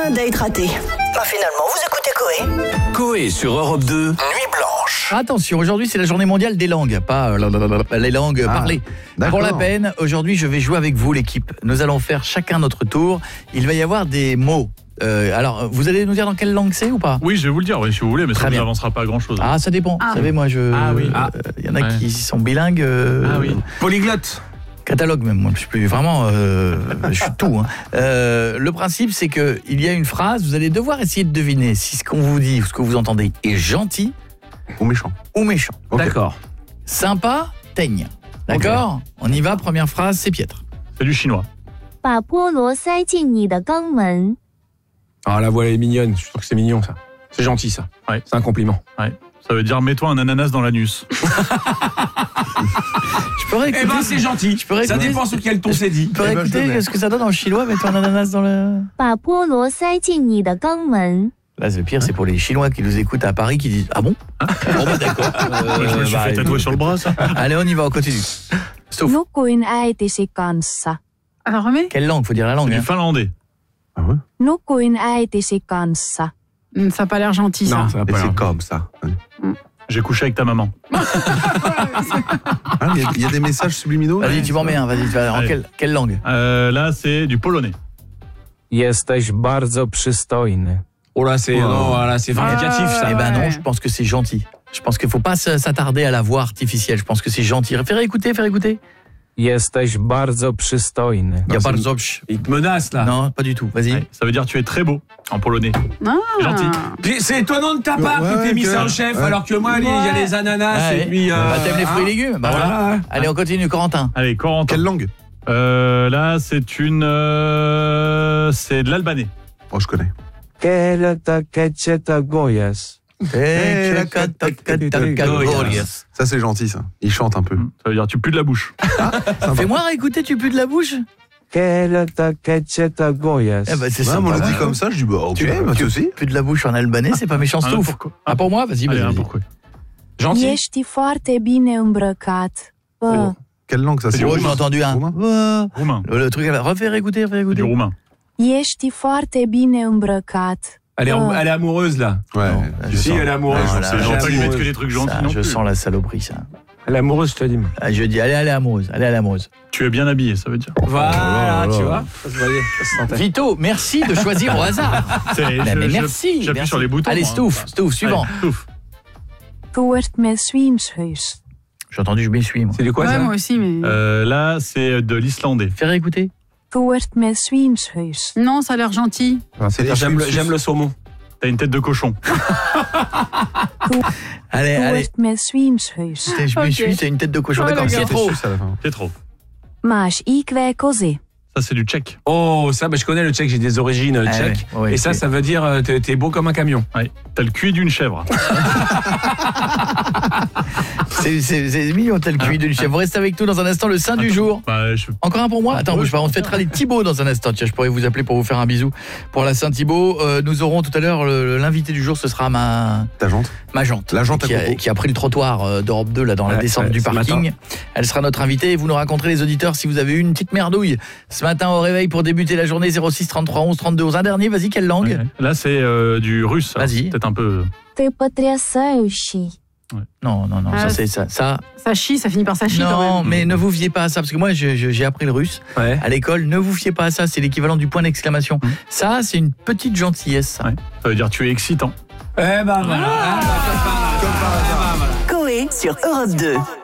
Un date raté. Bah finalement, vous écoutez Coé. Coé sur Europe 2, Nuit Blanche. Attention, aujourd'hui c'est la journée mondiale des langues, pas les langues parlées. Pour la peine, aujourd'hui je vais jouer avec vous l'équipe. Nous allons faire chacun notre tour. Il va y avoir des mots. Alors, vous allez nous dire dans quelle langue c'est ou pas? Oui, je vais vous le dire, si vous voulez, mais ça ne avancera pas à grand-chose. Ah, ça dépend. Vous savez, moi, il y en a qui sont bilingues. Polyglotte. Catalogue même, moi je suis vraiment je suis tout. Le principe c'est que il y a une phrase, vous allez devoir essayer de deviner si ce qu'on vous dit, ce que vous entendez est gentil ou méchant. Okay. D'accord. Sympa, teigne. D'accord. On y va, première phrase, c'est piètre. C'est du chinois. Ah, la voix elle est mignonne, je trouve que c'est mignon ça. C'est gentil ça. Ouais. C'est un compliment. Ouais. Ça veut dire mets-toi un ananas dans l'anus. Je peux réécouter. C'est gentil. Ça dépend sur quel ton c'est dit. Tu peux réécouter ce que ça donne en chinois, mettre un ananas dans le... Là, le pire, c'est pour les Chinois qui nous écoutent à Paris, qui disent « Ah bon ?» Bon, bah d'accord. Je me suis fait tatouer sur le bras, ça. Allez, on y va, on continue. Sauf. Alors, remets. Quelle langue? Faut dire la langue. C'est du finlandais. Ah ouais? Ça n'a pas l'air gentil, ça. Non, ça va Et pas. c'est comme ça. J'ai couché avec ta maman. Il y a des messages subliminaux. Vas-y, tu m'en mets un, vas-y. En quelle langue? Là, c'est du polonais. Jesteś bardzo przystojny. Oh là, c'est vindicatif ça. Eh ben non, je pense que c'est gentil. Je pense qu'il faut pas s'attarder à la voix artificielle. Je pense que c'est gentil. Faire écouter. Jesteś bardzo przystojny. Il y a pas de zopch. Il te menace là. Non, pas du tout. Vas-y. Ouais, ça veut dire tu es très beau en polonais. C'est gentil. Puis, c'est étonnant de ta part que t'aies mis ça en chef, alors que moi, il y a les ananas et puis... t'aimes les fruits et légumes? Bah voilà. Allez, on continue, Corentin. Allez, Corentin. Quelle langue? Là, c'est c'est de l'albanais. Oh, je connais. Ça, c'est gentil, ça. Il chante un peu. Ça veut dire tu pues de la bouche. Fais-moi réécouter, tu pues de la bouche? Eh ben, c'est ça. On le dit comme ça, je dis bah ok, tu aussi. Plus de la bouche en albanais, c'est pas méchant, Stouff. Ah, pour moi? Vas-y. Pourquoi? Gentil. Quelle langue ça? J'ai entendu un roumain. Le truc, refais écouter. Du roumain. Elle est amoureuse là. Ouais. Si, elle est amoureuse. C'est gentil de mettre que des trucs gentils non plus. Je sens la saloperie, ça. Elle est amoureuse, je te dis. Je dis, elle est amoureuse. Tu es bien habillé, ça veut dire. Voilà, tu vois. Vito, merci de choisir au hasard. Mais merci. J'appuie sur les boutons. Allez, Stouff, suivant. J'ai entendu, je m'essuie, moi. C'est de quoi ça? Moi aussi, mais... Là, c'est de l'islandais. Faire écouter. Non, ça a l'air gentil. J'aime le saumon. T'as une tête de cochon. Allez. Je me suis, t'as une tête de cochon. D'accord, c'est trop. C'est trop. Ça, c'est du tchèque. Oh, ça, je connais le tchèque, j'ai des origines tchèques. Ouais, et ça veut dire t'es beau comme un camion. Ouais. T'as le cuit d'une chèvre. C'est mignon, t'as le cuit d'une chèvre. Vous restez avec nous dans un instant, le sein du jour. Encore un pour moi? Attends, bouge pas, on fêtera les Thibaut dans un instant. Tiens, je pourrais vous appeler pour vous faire un bisou pour la Saint-Thibaut. Nous aurons tout à l'heure l'invité du jour, ce sera ma jante. La jante qui a pris le trottoir d'Europe 2 là dans la descente du parking. Elle sera notre invitée et vous nous raconterez, les auditeurs, si vous avez eu une petite merdouille ce matin au réveil pour débuter la journée. 06 33 11 32 11. Un dernier, vas-y, quelle langue? Ouais. Là, c'est du russe. Vas-y. Peut-être un peu... Non, ça c'est ça. Ça chie, ça finit par ça chie quand même. Non, mais ne vous fiez pas à ça, parce que moi j'ai appris le russe à l'école. Ne vous fiez pas à ça, c'est l'équivalent du point d'exclamation. Ça, c'est une petite gentillesse. Ouais. Ça veut dire tu es excitant. Eh ben voilà. Coé sur Europe 2.